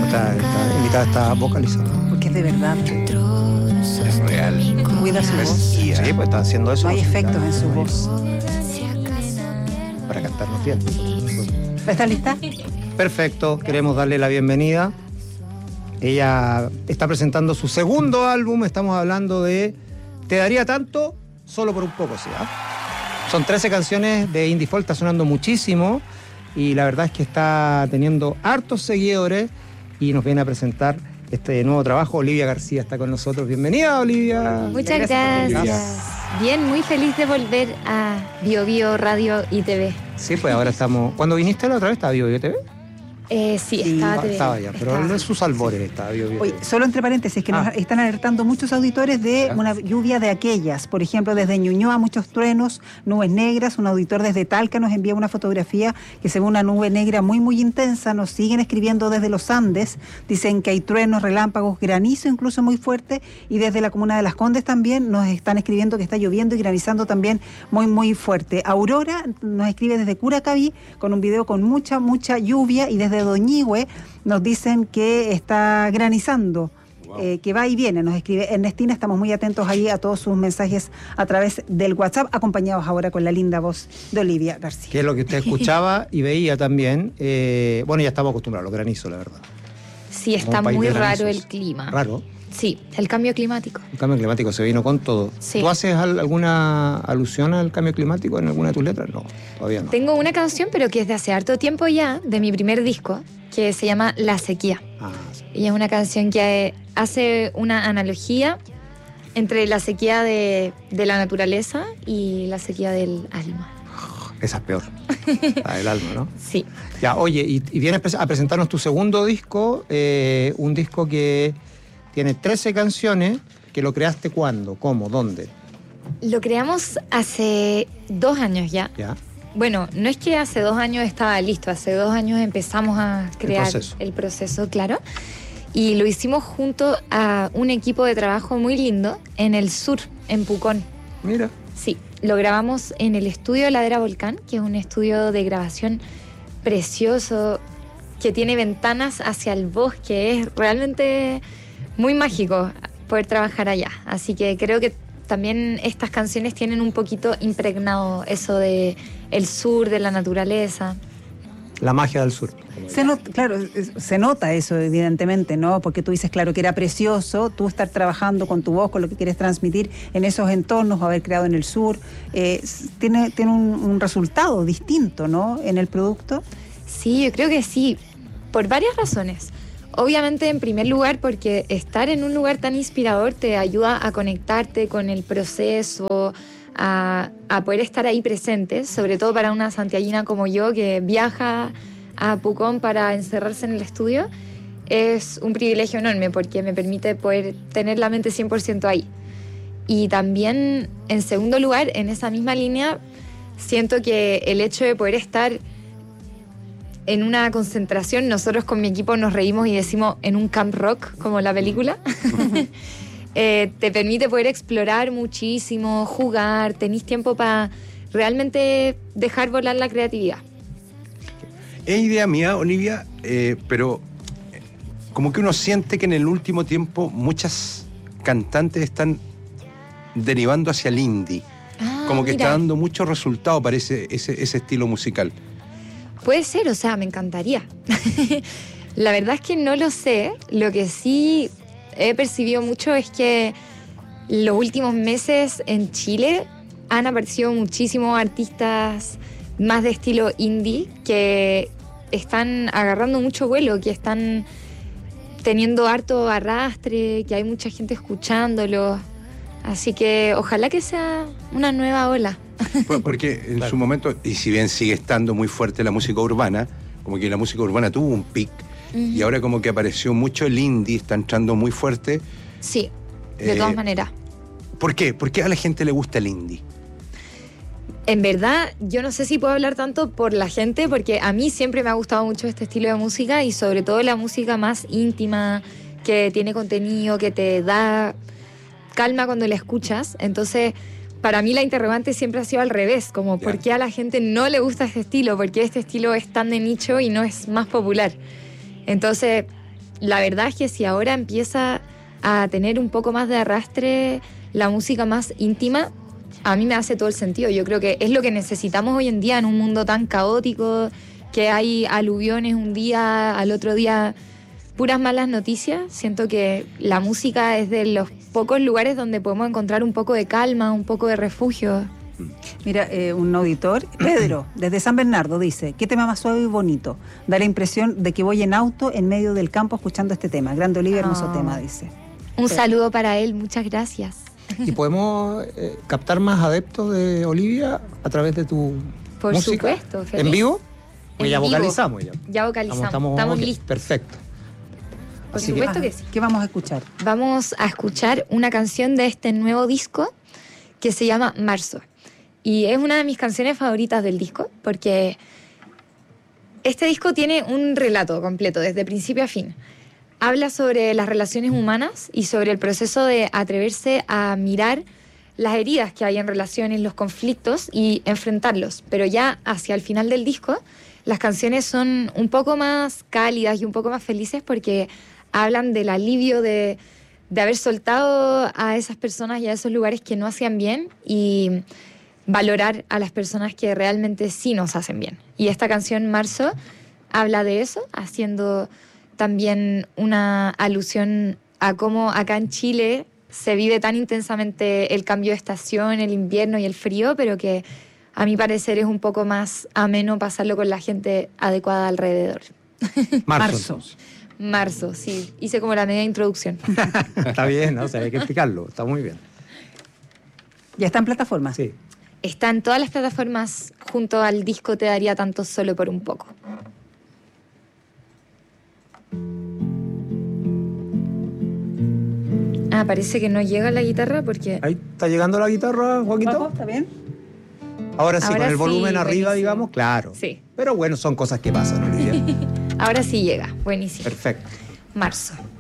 esta invitada está vocalizando. Porque es de verdad. Es real. Cuida su voz. Sí, pues está haciendo eso. No hay efectos en su voz. Para cantarnos bien. ¿Estás lista? Perfecto, queremos darle la bienvenida. Ella está presentando su segundo álbum. Estamos hablando de Te daría tanto, solo por un poco, ¿sí? Son 13 canciones de Indie Folk, está sonando muchísimo. Y la verdad es que está teniendo hartos seguidores. Y nos viene a presentar este nuevo trabajo. Olivia García está con nosotros. Bienvenida, Olivia. Muchas gracias. Bien, muy feliz de volver a Bio Bio Radio y TV. Sí, pues ahora estamos... ¿Cuándo viniste la otra vez? ¿Estaba Bio Bio TV? Sí, estaba TV. Estaba ya, pero en sus albores estaba Bio Bio. Oye, solo entre paréntesis, que nos están alertando muchos auditores de una lluvia de aquellas. Por ejemplo, desde Ñuñoa, muchos truenos, nubes negras. Un auditor desde Talca nos envía una fotografía que se ve una nube negra muy, muy intensa. Nos siguen escribiendo desde los Andes. Dicen que hay truenos, relámpagos, granizo incluso muy fuerte. Y desde la comuna de Las Condes también nos están escribiendo que está lloviendo y granizando también muy, muy fuerte. Aurora nos escribe desde Curacaví con un video con mucha, mucha lluvia. Y desde Doñihue nos dicen que está granizando, que va y viene, nos escribe Ernestina. Estamos muy atentos ahí a todos sus mensajes a través del WhatsApp, acompañados ahora con la linda voz de Olivia García. Que es lo que usted escuchaba y veía también. Bueno, ya estamos acostumbrados a los granizos, la verdad. Sí, está muy raro el clima. ¿Raro? Sí, el cambio climático. El cambio climático se vino con todo. Sí. ¿Tú haces alguna alusión al cambio climático en alguna de tus letras? No, todavía no. Tengo una canción, pero que es de hace harto tiempo ya, de mi primer disco, que se llama La Sequía. Sí. Y es una canción que hace una analogía entre la sequía de la naturaleza y la sequía del alma. Esa es peor, la del alma, ¿no? Sí. Ya, oye, y vienes a presentarnos tu segundo disco, un disco que tiene 13 canciones. ¿Que lo creaste cuándo? ¿Cómo? ¿Dónde? Lo creamos hace 2 años ya. Ya. Bueno, no es que hace 2 años estaba listo, hace 2 años empezamos a crear el proceso, claro. Y lo hicimos junto a un equipo de trabajo muy lindo en el sur, en Pucón. Mira. Sí, lo grabamos en el estudio Ladera Volcán, que es un estudio de grabación precioso, que tiene ventanas hacia el bosque. Es realmente muy mágico poder trabajar allá. Así que creo que también estas canciones tienen un poquito impregnado eso de el sur, de la naturaleza. La magia del sur. Claro, se nota eso evidentemente, ¿no? Porque tú dices, claro, que era precioso tú estar trabajando con tu voz, con lo que quieres transmitir en esos entornos, haber creado en el sur. Tiene un resultado distinto, ¿no? En el producto. Sí, yo creo que sí, por varias razones. Obviamente, en primer lugar, porque estar en un lugar tan inspirador te ayuda a conectarte con el proceso, a poder estar ahí presente, sobre todo para una santiaguina como yo que viaja a Pucón para encerrarse en el estudio. Es un privilegio enorme porque me permite poder tener la mente 100% ahí. Y también, en segundo lugar, en esa misma línea, siento que el hecho de poder estar en una concentración, nosotros con mi equipo nos reímos y decimos en un camp rock, como la película, te permite poder explorar muchísimo, jugar, tenés tiempo para realmente dejar volar la creatividad. Es idea mía, Olivia, pero como que uno siente que en el último tiempo muchas cantantes están derivando hacia el indie. Como que está dando mucho resultado para ese estilo musical. Puede ser, o sea, me encantaría. La verdad es que no lo sé. Lo que sí he percibido mucho es que los últimos meses en Chile han aparecido muchísimos artistas más de estilo indie que están agarrando mucho vuelo, que están teniendo harto arrastre, que hay mucha gente escuchándolos. Así que ojalá que sea una nueva ola. Porque en su momento, y si bien sigue estando muy fuerte la música urbana, como que la música urbana tuvo un pic, y ahora como que apareció mucho el indie, está entrando muy fuerte. Sí, de todas maneras. ¿Por qué? ¿Por qué a la gente le gusta el indie? En verdad, yo no sé si puedo hablar tanto por la gente, porque a mí siempre me ha gustado mucho este estilo de música y sobre todo la música más íntima, que tiene contenido, que te da calma cuando la escuchas. Entonces, para mí la interrogante siempre ha sido al revés, como ¿por qué a la gente no le gusta este estilo? ¿Por qué este estilo es tan de nicho y no es más popular? Entonces, la verdad es que si ahora empieza a tener un poco más de arrastre la música más íntima, a mí me hace todo el sentido. Yo creo que es lo que necesitamos hoy en día en un mundo tan caótico, que hay aluviones un día, al otro día puras malas noticias. Siento que la música es de los pocos lugares donde podemos encontrar un poco de calma, un poco de refugio. Mira, un auditor, Pedro, desde San Bernardo, dice: qué tema más suave y bonito. Da la impresión de que voy en auto en medio del campo escuchando este tema. Grande Olivia, hermoso tema, dice. Un saludo para él, muchas gracias. ¿Y podemos captar más adeptos de Olivia a través de tu Por música? supuesto, feliz. ¿En vivo? Pues En ya vivo. vocalizamos. Ya vocalizamos, estamos ok, listos. Perfecto. Por Así supuesto que sí. ¿Qué vamos a escuchar? Vamos a escuchar una canción de este nuevo disco que se llama Marzo. Y es una de mis canciones favoritas del disco, porque este disco tiene un relato completo, desde principio a fin. Habla sobre las relaciones humanas y sobre el proceso de atreverse a mirar las heridas que hay en relaciones, los conflictos y enfrentarlos. Pero ya hacia el final del disco, las canciones son un poco más cálidas y un poco más felices porque hablan del alivio de haber soltado a esas personas y a esos lugares que no hacían bien y valorar a las personas que realmente sí nos hacen bien. Y esta canción, Marzo, habla de eso, haciendo también una alusión a cómo acá en Chile se vive tan intensamente el cambio de estación, el invierno y el frío, pero que a mi parecer es un poco más ameno pasarlo con la gente adecuada alrededor. Marzo. Marzo, sí. Hice como la media introducción. Está bien, ¿no? O sea, hay que explicarlo. Está muy bien. ¿Ya está en plataforma? Sí. Está en todas las plataformas junto al disco Te daría tanto solo por un poco. Ah, parece que no llega la guitarra porque... Ahí está llegando la guitarra, Joaquito. ¿Papo, está bien? Ahora sí, Ahora con el sí, volumen arriba, buenísimo. digamos, claro. Sí. Pero bueno, son cosas que pasan, Olivia. Ahora sí llega, buenísimo. Perfecto. Marzo.